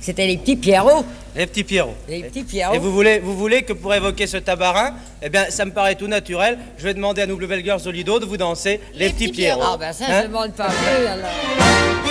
C'était les petits Pierrots. Les petits Pierrots. Les petits Pierrots. Et vous voulez que pour évoquer ce tabarin, eh bien, ça me paraît tout naturel, je vais demander à nos Bluebell Girls au Lido de vous danser les petits Pierrots. Ah ben ça, je demande pas mieux alors.